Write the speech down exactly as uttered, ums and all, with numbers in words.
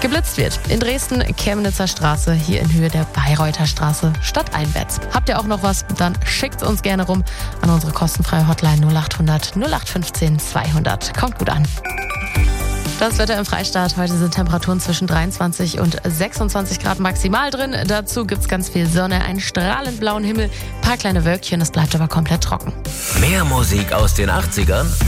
geblitzt wird. In Dresden, Chemnitzer Straße, hier in Höhe der Bayreuther Straße, stadteinwärts. Habt ihr auch noch was? Dann schickt's uns gerne rum an unsere kostenfreie Hotline null acht hundert null acht fünfzehn zweihundert. Kommt gut an. Das Wetter im Freistaat. Heute sind Temperaturen zwischen dreiundzwanzig und sechsundzwanzig Grad maximal drin. Dazu gibt's ganz viel Sonne, einen strahlend blauen Himmel, paar kleine Wölkchen. Es bleibt aber komplett trocken. Mehr Musik aus den achtzigern